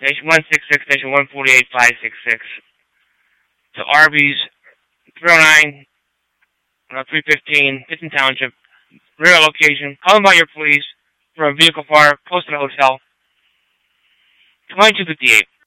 Station 166, Station 148, 566. To Arby's, 309, 315, Pittston Township. Rear location. Call by your police for a vehicle fire close to the hotel. 2258.